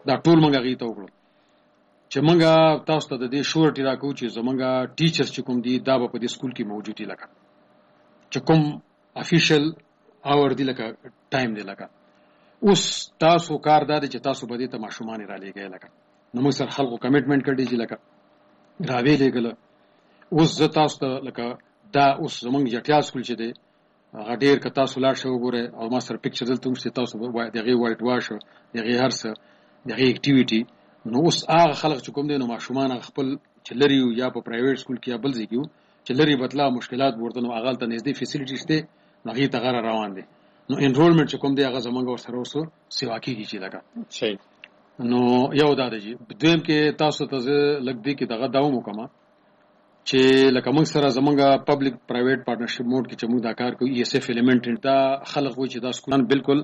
دا ټول موږ هغې ته وکړو چې موږ تاسو ته د دې شورټي راکوو چې زموږ ټیچرز چې کوم دي دا به په دې سکول کې موجود دي لکه چې کوم افیشل اور دی لکه ټایم دی لکه اوس تاسو کار دا دی چې تاسو به دې ته ماشومان را لېږئ لکه نو موږ سره خلکو کمیټمنټ کړی چې لکه را ویې لېږله اوس زه تاسو ته لکه دا اوس زموږ جټیا سکول چې دی هغه ډېر که تاسو لاړ شئ وګورئ او ما سره پکچر دلته هم چې تاسو د هغې وایټ واش د هغې هر څه د هغې اکټیویټي نو اوس هغه خلک چې کوم دی نو ماشومان هغه خپل چې لرې یو یا په پرایویټ سکول کې یا بل ځای کې یو چې لرې بتلا مشکلات ورته نو هغه هلته نږدې فیسیلیټي شته نو هغې ته غره روان دی نو انرولمنټ چې کوم دی هغه زموږ ورسره اوس سیوا کېږي چې لکه صحیح نو یو دا دی دویم کې تاسو ته زه لږ دی کې دغه دا هم وکړم چې لکه موږ سره زموږ پبلک پرایویټ پارټنرشپ موډ کې چې موږ دا کار کوو ای اس اف ایلیمنټ دا خلک وایي چې دا سکولان بالکل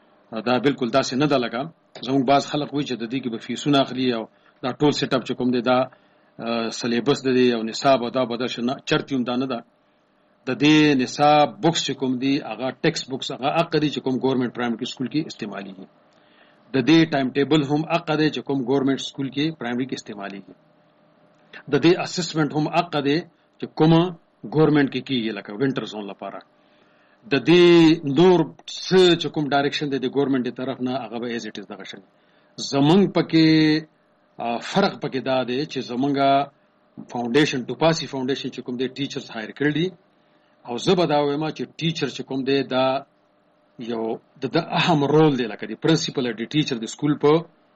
داسې نه ده لکه زموږ بعض خلک وایي چې د دې کې به فیسونه اخلي او دا ټول سیټ اپ چې کوم دی دا سلیبس دی او نصاب او دا به داسې نه چرتي هم دا نه ده د دې نصاب بکس چې کوم دی هغه ټیکسټ بکس هغه حق دی چې کوم ګورنمنټ پرایمري سکول کې استعمالېږي د دې ټایم ټیبل هم حق دی چې کوم ګورنمنټ سکول کې پرایمري کې استعمالېږي د دې اسسمنټ هم حق دی چې کوم ګورنمنټ کې کېږي لکه وینټر زون لپاره د دې نور څه چې کوم ډایرکشن دی د ګورنمنټ دی طرف نه هغه به ایز اټ از دغه شي زمونږ پکې فرق پکې دا دی چې زمونږ فاونډیشن ټوپاسي فاونډیشن چې کوم دی ټیچرز هایر کړل دي او زه به دا وایم چې ټیچر چې کوم دی دا یو د اهم رول دی لکه د پرنسپل د ټیچر د سکول په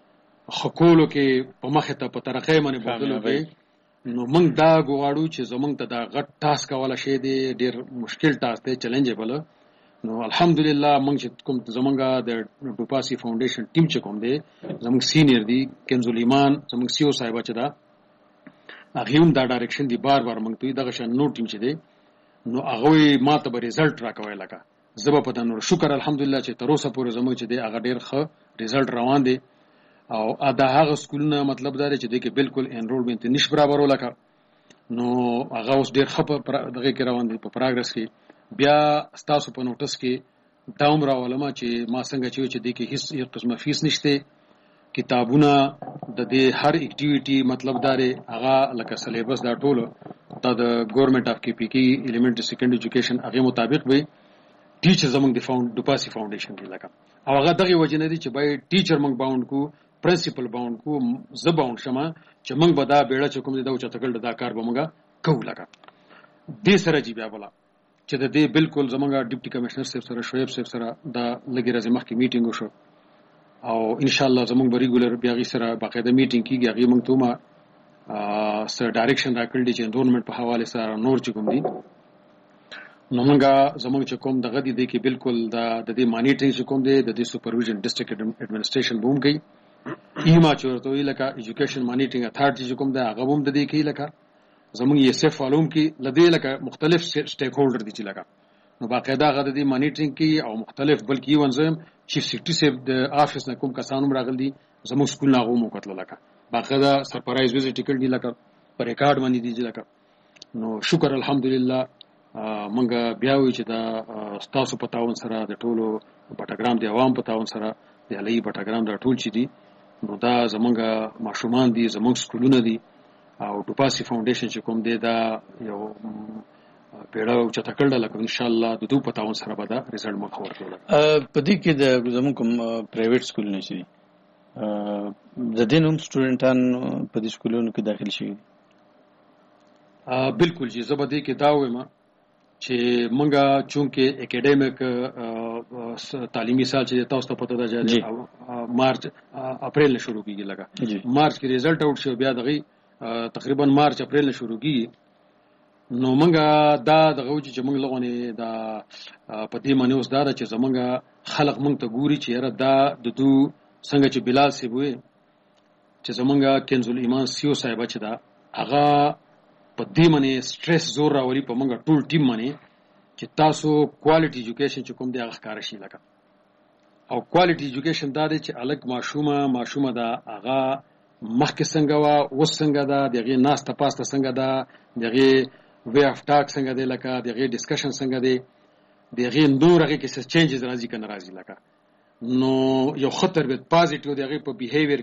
خکولو کې په مخه ته په ترقې باندې بوتلو کې نو موږ دا غواړو چې زمونږ ته دا غټ ټاسک ولا شي دی ډیر مشکل ټاسک دی چیلنجبل نو الحمدلله موږ چې کوم زمونږ د ټوپاسي فاونډیشن ټیم چې کوم دی زمونږ سینیئر دی کنزول ایمان زمونږ سیو صاحب چې دا هغه هم دا ډایرکشن دی بار موږ ته دغه شان نو ټیم چې دی نو هغه ما ته به ریزلټ راکوي لکه زه په نور شکر الحمدلله چې تر اوسه پورې زموږ چې دی هغه ډیر ښه ریزلټ روان دی او دا هغه سکولونه مطلب دا دی چې دی کې بالکل انرولمنت نش برابرو لکه نو هغه اوس ډیر ښه دغه کې روان دی په پروګرس کې بیا تاسو په نوټس کې دا هم راولم چې ما څنګه چې دی کې هیڅ قسمه فیس نشته کتابونه د دې هر اکټیویټي مطلب دا دی هغه لکه سلیبس دا ټول دا د ګورنمنت اف کې پی کې ایلیمنټری سیکنډری ایجوکیشن هغه مطابق به ټیچر زمونږ د ډوپاسي فاونډیشن کې لکه او هغه دغه وجه نه دي چې بای ټیچر موږ باوند کو پرنسپل باوند کو زه باوند شمه چې موږ به دا بیړه چې کوم دی دا او چتکل دا کار به موږ کوو لکه دې سره جی بیا بولا چې د دې بالکل زمونږ ډیپټي کمشنر صاحب سره شعیب صاحب سره دا لګي راځي مخکې میټینګ وشو او ان شاء الله زمونږ به ریګولر بیا غي سره باقاعده میټینګ کیږي هغه موږ ته ما سره ډایرکشن راکړل دي چې انوایرنمنت په حواله سره نور چې کوم دي نو موږ زموږ چې کوم دغه دي کې بالکل د دې مانیټرینګ چې کوم دی د دې سپرویژن ډیسټریکټ ایڈمنسټریشن بوم کوي ایما چې ورته وی لکه ایجوکیشن مانیټرینګ اتھارټي چې کوم دی هغه بوم د دې کې لکه زموږ یې سیف علوم کې لدې لکه مختلف سټیک هولډر دي چې لکه نو باقاعده هغه د دې مانیټرینګ کې او مختلف بلکې ونځم چیف سیکریټری صاحب د افیس نه کوم کسانو راغلي زموږ سکول نه غو مو کتل لکه باقاعده سرپرایز ویزټ ټیکټ دی لکه پر ریکارډ باندې دی لکه نو شکر الحمدلله منګ بیا وی چې دا تاسو په تاون سره د ټولو پټاګرام دی عوام په تاون سره د علي پټاګرام دا ټول چي دي نو دا زمونږ ماشومان دي زمونږ سکولونه دي او ټوپاسي فاونډیشن چې کوم دی دا یو پیړه او چتکړه لکه ان شاء الله د دوه په تاون سره به دا ریزلټ مخ ورکړي په دې کې د زمونږ کوم پرایویټ سکول نشي د دینوم سټوډنټان په دې سکولونو کې داخل شي بالکل جی زبدي کې دا وایم چې مونږه چونکه اکیډمیک تعلیمي سال چې تاسو ته پته ده چې مارچ اپریل نه شروع کیږي لګا مارچ کې ریزلټ اوټ شو بیا دغه تقریبا مارچ اپریل نه شروع کیږي نو مونږه دا دغه چې مونږ لغونه دا په دې معنی اوس دا چې زمونږه خلق مونږ ته ګوري چې یاره دا د دو څنګه چې بلال سی وي چې زمونږه کنزول ایمان سیو صاحب چې دا هغه په دې معنی سټرس زور راولي په مونږه ټول ټیم معنی چې تاسو کوالټي ایجوکیشن چې کوم دی هغه ښکار شي لکه او کوالټي ایجوکیشن دا دی چې الګ ماشومه دا هغه مخکې څنګه وا اوس څنګه دا دغه ناس ته پاسته څنګه دا دغه وی اف ټاک څنګه دی لکه دغه ډسکشن څنګه دی دغه نور هغه کې څه چینجز راځي کنه راځي لکه نو یو خطر به پازیټیو دغه په بیهیویر